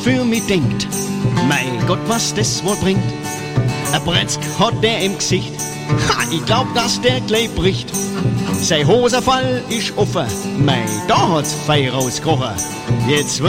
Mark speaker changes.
Speaker 1: für mich denkt. Mein Gott, was das wohl bringt. Ein Bretzk hat der im Gesicht. Ha, ich glaub, dass der gleich bricht. Sein Hosenfall ist offen. Mei, da hat's Feuer rausgerochen. Jetzt